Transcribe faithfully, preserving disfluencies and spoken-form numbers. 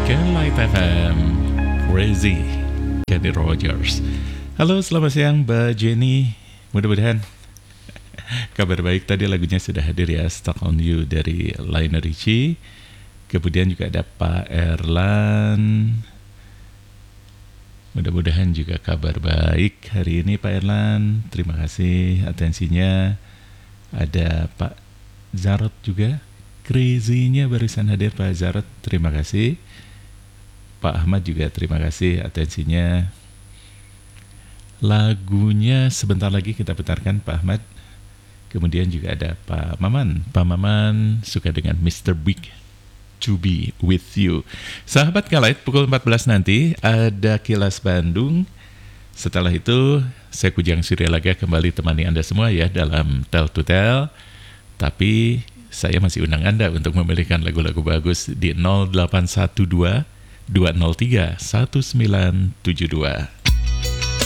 Live F M Crazy Kenny Rogers. Halo, selamat siang Mbak Jenny. Mudah-mudahan kabar baik. Tadi lagunya sudah hadir ya, Stuck on You dari Lionel Richie. Kemudian juga ada Pak Erlan. Mudah-mudahan juga kabar baik hari ini Pak Erlan. Terima kasih atensinya. Ada Pak Jarot juga. Crazy-nya barusan hadir Pak Jarot. Terima kasih. Pak Ahmad juga terima kasih atensinya. Lagunya sebentar lagi kita putarkan Pak Ahmad. Kemudian juga ada Pak Maman. Pak Maman suka dengan mister Big, To Be With You. Sahabat Kalight, pukul empat belas nanti ada Kilas Bandung. Setelah itu saya Kujang Suryalaga kembali temani Anda semua ya dalam Tell to Tell. Tapi saya masih undang Anda untuk memilihkan lagu-lagu bagus di nol delapan satu dua dua nol tiga satu sembilan tujuh dua.